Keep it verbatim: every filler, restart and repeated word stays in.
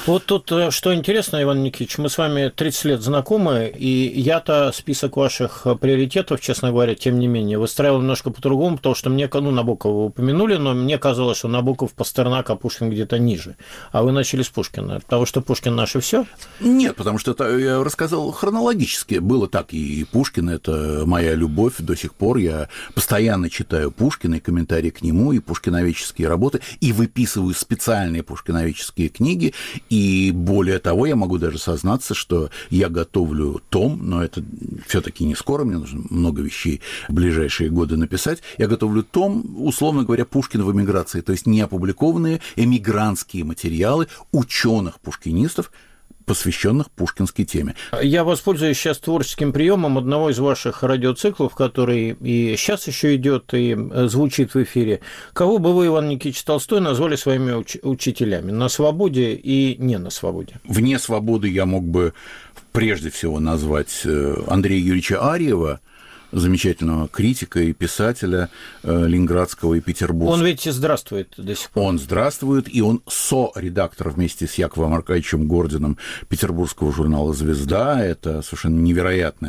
Вот тут что интересно, Иван Никитич, мы с вами тридцать лет знакомы, и я-то список ваших приоритетов, честно говоря, тем не менее, выстраивал немножко по-другому, потому что мне, ну, Набокова вы упомянули, но мне казалось, что Набоков, Пастернак, а Пушкин где-то ниже. А вы начали с Пушкина. Потому что Пушкин наше все? Нет, потому что это, я рассказал хронологически. Было так, и Пушкин – это моя любовь до сих пор. Я постоянно читаю Пушкина и комментарии к нему, и пушкиновеческие работы, и выписываю специальные пушкиновеческие книги. И более того, я могу даже сознаться, что я готовлю том, но это все-таки не скоро, мне нужно много вещей в ближайшие годы написать. Я готовлю том, условно говоря, Пушкин в эмиграции, то есть не опубликованные эмигрантские материалы ученых-пушкинистов, посвященных пушкинской теме. Я воспользуюсь сейчас творческим приемом одного из ваших радиоциклов, который и сейчас еще идет и звучит в эфире. Кого бы вы, Иван Никитич Толстой, назвали своими уч- учителями на свободе и не на свободе? Вне свободы я мог бы прежде всего назвать Андрея Юрьевича Арьева, замечательного критика и писателя э, ленинградского и петербургского. Он ведь здравствует до сих пор. Он здравствует, и он со-редактор вместе с Яковом Аркадьевичем Гординым петербургского журнала «Звезда». Это совершенно невероятная